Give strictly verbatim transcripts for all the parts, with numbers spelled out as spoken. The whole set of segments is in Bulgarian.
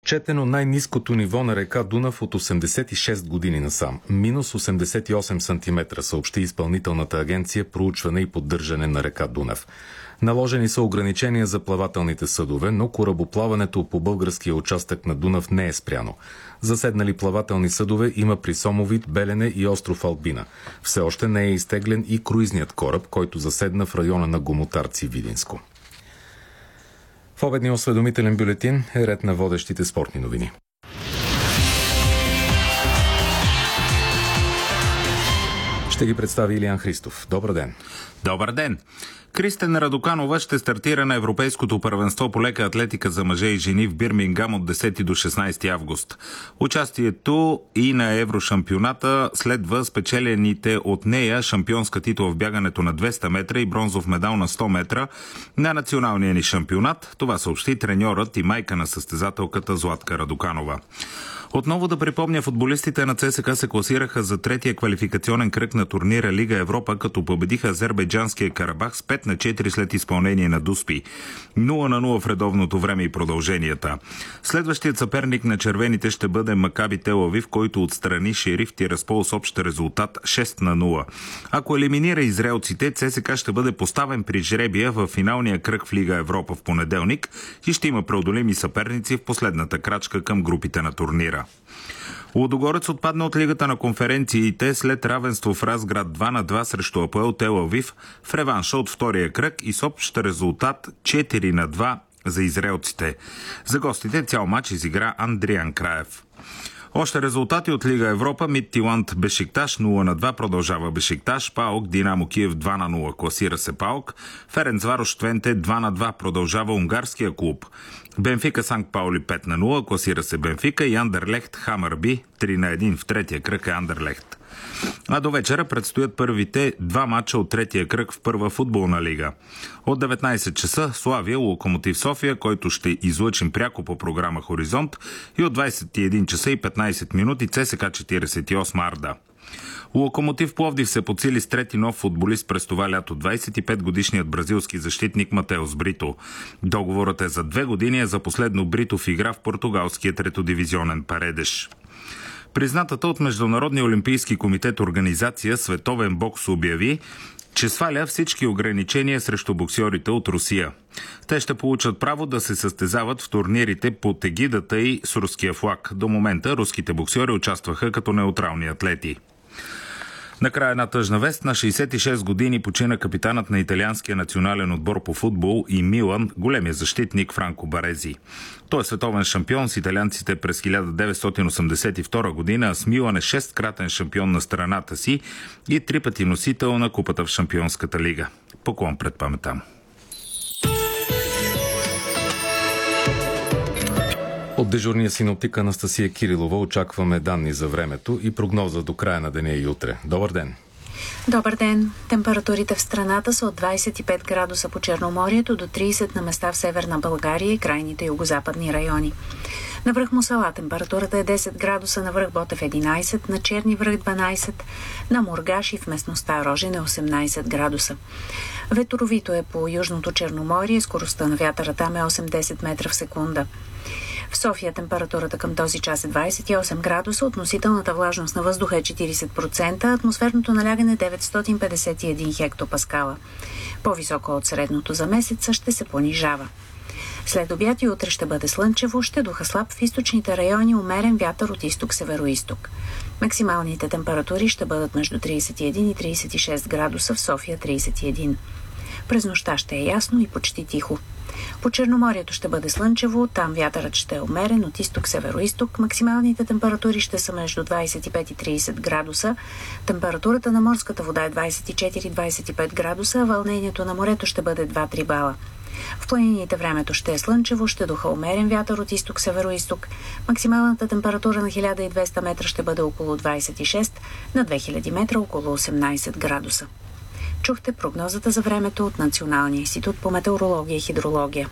Отчетено най-ниското ниво на река Дунав от осемдесет и шест години насам. Минус осемдесет и осем сантиметра, съобщи Изпълнителната агенция проучване и поддържане на река Дунав. Наложени са ограничения за плавателните съдове, но корабоплаването по българския участък на Дунав не е спряно. Заседнали плавателни съдове има при Сомовит, Белене и остров Албина. Все още не е изтеглен и круизният кораб, който заседна в района на Гомотарци, Видинско. В обедния осведомителен бюлетин е ред на водещите спортни новини. Ще ги представи Илиян Христов. Добър ден! Добър ден! Кристен Радоканова ще стартира на Европейското първенство по лека атлетика за мъже и жени в Бирмингам от десети до шестнадесети август. Участието и на Еврошампионата следва спечелените от нея шампионска титла в бягането на двеста метра и бронзов медал на сто метра на националния ни шампионат. Това съобщи треньорът и майка на състезателката Златка Радоканова. Отново да припомня, футболистите на ЦСКА се класираха за третия квалификационен кръг на турнира Лига Европа, като победиха азербайджанския Карабах с пет на четири след изпълнение на Дуспи. нула на нула в редовното време и продълженията. Следващият съперник на червените ще бъде Макаби Тел Авив, който отстрани Шериф Тираспол с общ резултат шест на нула. Ако елиминира израелците, ЦСКА ще бъде поставен при жребия в финалния кръг в Лига Европа в понеделник и ще има преодолими съперници в последната крачка към групите на турнира. Лудогорец отпадна от Лигата на конференциите след равенство в Разград два на два срещу АПОЕЛ Тел Авив в реванша от втория кръг и с общ резултат четири на два за израелците. За гостите цял матч изигра Андриан Краев. Още резултати от Лига Европа. Мидтиланд Бешикташ нула на два продължава Бешикташ. Паук Динамо Киев два на нула класира се Паук. Ференцварош Твенте два на два продължава унгарския клуб. Бенфика Санкт Паули пет на нула класира се Бенфика и Андерлехт Хамърби три на един в третия кръг е Андерлехт. А до вечера предстоят първите два мача от третия кръг в първа футболна лига. От деветнадесет часа Славия Локомотив София, който ще излъчим пряко по програма Хоризонт, и от двадесет и един часа и петнадесет минути ЦСКА четиридесет и осма Арда. Локомотив Пловдив се подсили с трети нов футболист през това лято, двадесет и пет годишният бразилски защитник Матеос Брито. Договорът е за две години, а за последно Бритов игра в португалския третодивизионен Паредеш. Признатата от Международния олимпийски комитет организация Световен бокс обяви, че сваля всички ограничения срещу боксьорите от Русия. Те ще получат право да се състезават в турнирите под егидата и с руския флаг. До момента руските боксьори участваха като неутрални атлети. Накрая една тъжна вест. На шейсет и шест години почина капитанът на италианския национален отбор по футбол и Милан, големия защитник Франко Барези. Той е световен шампион с италианците през хиляда деветстотин осемдесет и втора година, а с Милан е шесткратен шампион на страната си и три пъти носител на купата в Шампионската лига. Поклон пред паметта му. От дежурния синоптик Анастасия Кирилова очакваме данни за времето и прогноза до края на деня и утре. Добър ден! Добър ден! Температурите в страната са от двадесет и пет градуса по Черноморието до тридесет на места в Северна България и крайните югозападни райони. На връх Мусала температурата е десет градуса, на връх Ботев единадесет, на Черни връх дванадесет, на Мургаш и в местността Рожен е осемнадесет градуса. Ветровито е по Южното Черноморие, скоростта на вятъра там е осем-десет метра в секунда. В София температурата към този час е двадесет и осем градуса, относителната влажност на въздуха е четиридесет процента, атмосферното налягане е деветстотин петдесет и един хектопаскала. По-високо от средното за месеца ще се понижава. След обяд и утре ще бъде слънчево, ще духа слаб в източните райони, умерен вятър от изток-североизток. Максималните температури ще бъдат между тридесет и един и тридесет и шест градуса, в София тридесет и един. През нощта ще е ясно и почти тихо. По Черноморието ще бъде слънчево, там вятърът ще е умерен от изток-североизток. Максималните температури ще са между двадесет и пет и тридесет градуса. Температурата на морската вода е двадесет и четири до двадесет и пет градуса, а вълнението на морето ще бъде два-три бала. В планините времето ще е слънчево, ще духа умерен вятър от изток-североизток. Максималната температура на хиляда и двеста метра ще бъде около двадесет и шест, на две хиляди метра около осемнадесет градуса. Чухте прогнозата за времето от Националния институт по метеорология и хидрология.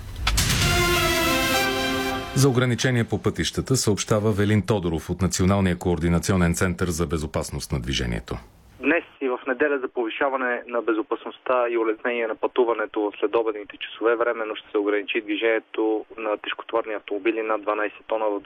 За ограничение по пътищата съобщава Велин Тодоров от Националния координационен център за безопасност на движението. Днес и в неделя за повишаване на безопасността и улеснение на пътуването в следобедните часове временно ще се ограничи движението на тежкотоварни автомобили над дванадесет тона в